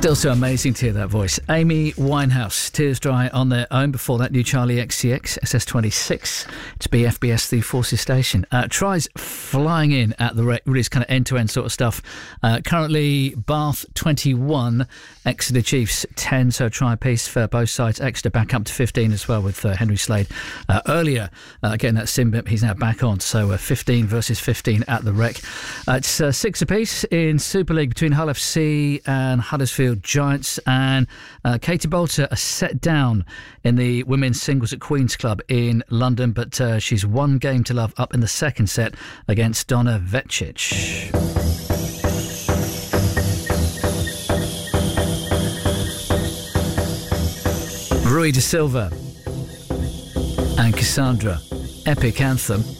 Still so amazing to hear that voice. Amy Winehouse, Tears Dry on their own. Before that, New Charlie XCX, SS26 to be FBS The Forces Station. Tries flying in at the rate, really kind of end-to-end sort of stuff. Currently, Bath 21, Exeter Chiefs 10, so try piece for both sides. Exeter back up to 15 as well with Henry Slade. Earlier, getting that Simbip, he's now back on, so 15 versus 15 at the Rec. It's 6 apiece in Super League between Hull FC and Huddersfield Giants, and Katie Bolter are set down in the women's singles at Queen's Club in London, but she's one game to love up in the second set against Donna Vecic. Rui da Silva and Cassandra, epic anthem.